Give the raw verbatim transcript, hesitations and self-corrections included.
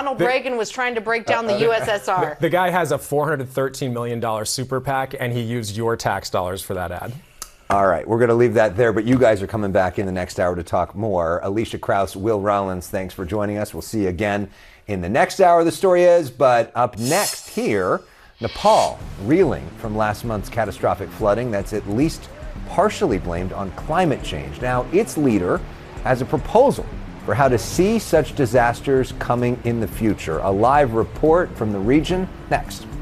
Ronald the, Reagan was trying to break down the U S S R. The, the guy has a four hundred thirteen million dollars super PAC, and he used your tax dollars for that ad. All right, we're going to leave that there, but you guys are coming back in the next hour to talk more. Alicia Krause, Will Rollins, thanks for joining us. We'll see you again in the next hour, the story is. But up next here, Nepal reeling from last month's catastrophic flooding that's at least partially blamed on climate change. Now, its leader has a proposal for how to see such disasters coming in the future. A live report from the region next.